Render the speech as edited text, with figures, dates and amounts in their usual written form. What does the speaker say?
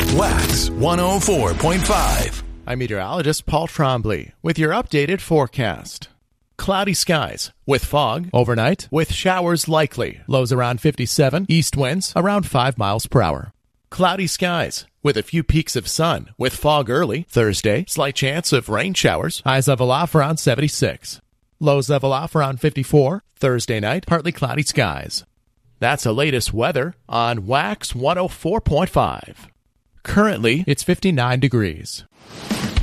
Wax 104.5. I'm meteorologist Paul Trombley with your updated forecast. Cloudy skies with fog overnight with showers likely. Lows around 57, east winds around 5 miles per hour. Cloudy skies with a few peaks of sun with fog early. Thursday, slight chance of rain showers. Highs level off around 76. Lows level off around 54. Thursday night, partly cloudy skies. That's the latest weather on Wax 104.5. Currently, it's 59 degrees.